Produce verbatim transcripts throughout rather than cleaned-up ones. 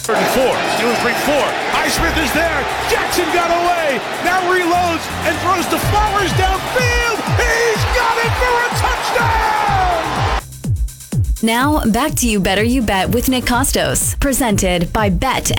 Third and four. Steelers bring four. Highsmith is there. Jackson got away. Now reloads and throws to Flowers downfield. He's got it for a touchdown! Now, back to You Better You Bet with Nick Costos, presented by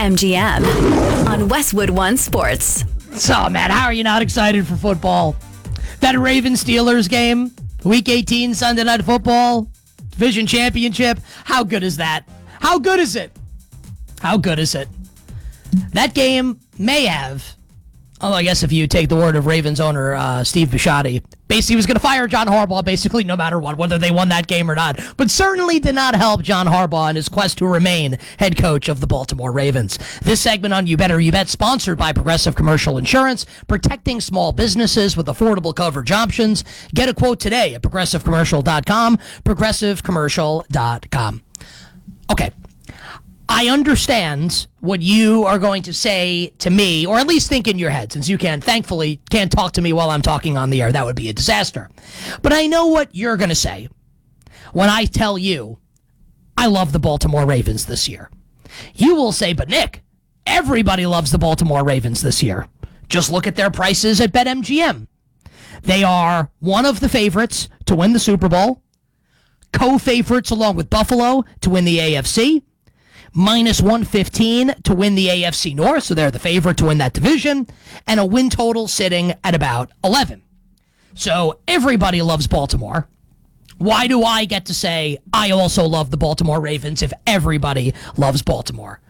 BetMGM on Westwood One Sports. So, Matt, how are you not excited for football? That Ravens-Steelers game, Week eighteen, Sunday Night Football, Division Championship, how good is that? How good is it? How good is it? That game may have, oh, I guess if you take the word of Ravens owner uh, Steve Bisciotti, basically he was going to fire John Harbaugh basically no matter what, whether they won that game or not, but certainly did not help John Harbaugh in his quest to remain head coach of the Baltimore Ravens. This segment on You Better You Bet, sponsored by Progressive Commercial Insurance, protecting small businesses with affordable coverage options. Get a quote today at progressive commercial dot com, progressive commercial dot com. Okay. I understand what you are going to say to me, or at least think in your head, since you can, thankfully, can't talk to me while I'm talking on the air. That would be a disaster. But I know what you're going to say when I tell you I love the Baltimore Ravens this year. You will say, but Nick, everybody loves the Baltimore Ravens this year. Just look at their prices at BetMGM. They are one of the favorites to win the Super Bowl, co-favorites along with Buffalo to win the A F C, minus one fifteen to win the A F C North, so they're the favorite to win that division, and a win total sitting at about eleven. So everybody loves Baltimore. Why do I get to say I also love the Baltimore Ravens if everybody loves Baltimore?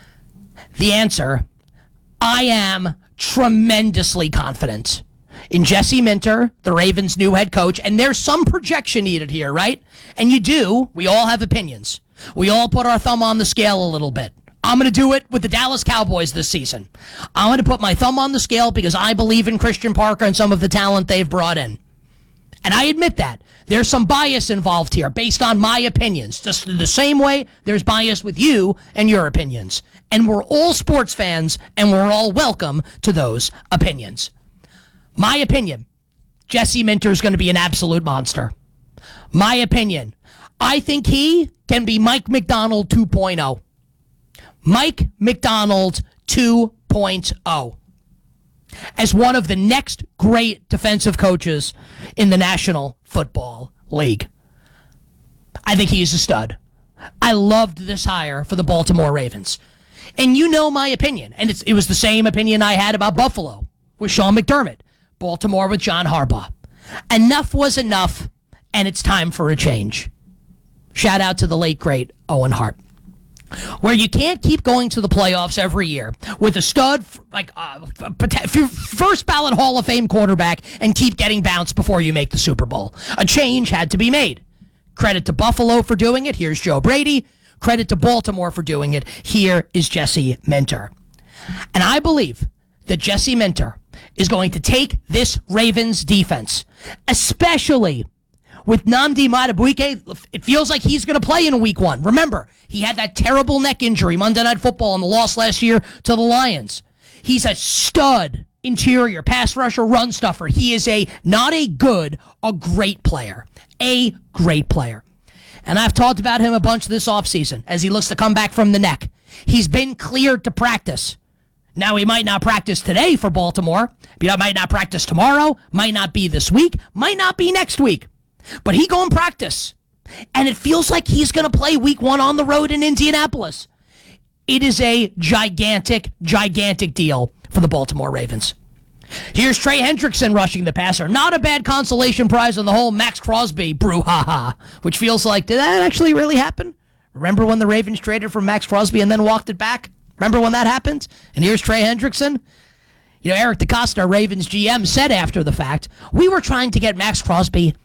The answer, I am tremendously confident in Jesse Minter, the Ravens' new head coach, and there's some projection needed here, right? And you do. We all have opinions. We all put our thumb on the scale a little bit. I'm going to do it with the Dallas Cowboys this season. I'm going to put my thumb on the scale because I believe in Christian Parker and some of the talent they've brought in. And I admit that. There's some bias involved here based on my opinions. Just the same way there's bias with you and your opinions. And we're all sports fans, and we're all welcome to those opinions. My opinion, Jesse Minter is going to be an absolute monster. My opinion, I think he can be Mike Macdonald two point oh. Mike Macdonald two point oh. As one of the next great defensive coaches in the National Football League. I think he's a stud. I loved this hire for the Baltimore Ravens. And you know my opinion. And it's, it was the same opinion I had about Buffalo with Sean McDermott. Baltimore with John Harbaugh. Enough was enough, and it's time for a change. Shout out to the late, great Owen Hart. Where you can't keep going to the playoffs every year with a stud, like uh, first ballot Hall of Fame quarterback, and keep getting bounced before you make the Super Bowl. A change had to be made. Credit to Buffalo for doing it. Here's Joe Brady. Credit to Baltimore for doing it. Here is Jesse Minter. And I believe that Jesse Minter is going to take this Ravens defense, especially with Nnamdi Madubuike. It feels like he's going to play in week one. Remember, he had that terrible neck injury, Monday Night Football, and the loss last year to the Lions. He's a stud interior, pass rusher, run stuffer. He is a, not a good, a great player. A great player. And I've talked about him a bunch this offseason as he looks to come back from the neck. He's been cleared to practice. Now, he might not practice today for Baltimore. He might not practice tomorrow. Might not be this week. Might not be next week. But he going to practice. And it feels like he's going to play week one on the road in Indianapolis. It is a gigantic, gigantic deal for the Baltimore Ravens. Here's Trey Hendrickson rushing the passer. Not a bad consolation prize on the whole Max Crosby brouhaha, which feels like, did that actually really happen? Remember when the Ravens traded for Max Crosby and then walked it back? Remember when that happened? And here's Trey Hendrickson. You know, Eric DeCosta, Ravens G M, said after the fact, we were trying to get Max Crosby